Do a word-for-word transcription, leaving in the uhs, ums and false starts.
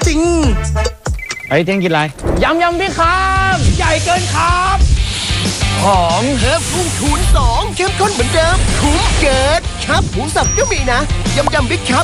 ริงไอ้เท่งกินอะไรยำยำพี่ครับใหญ่เกินครับหอมเพิ่มกุ้งคูณสองเข้มข้นเหมือนเดิมคุ้มเกิดครับหมูสับก็มีนะยำยำบิ๊กครับ